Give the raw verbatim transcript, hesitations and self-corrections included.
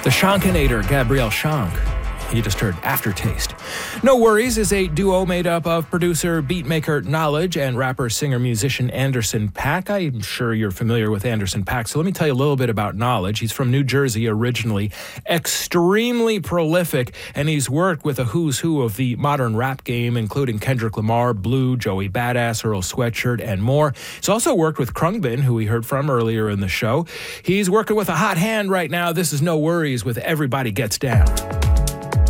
The Shankanator, Gabrielle Shank. You just heard Aftertaste. No Worries is a duo made up of producer, beatmaker Knowledge and rapper, singer, musician Anderson .Paak. I'm sure you're familiar with Anderson .Paak, so let me tell you a little bit about Knowledge. He's from New Jersey originally, extremely prolific, and he's worked with a who's who of the modern rap game, including Kendrick Lamar, Blue, Joey Badass, Earl Sweatshirt, and more. He's also worked with Khruangbin, who we heard from earlier in the show. He's working with a hot hand right now. This is No Worries with Everybody Gets Down.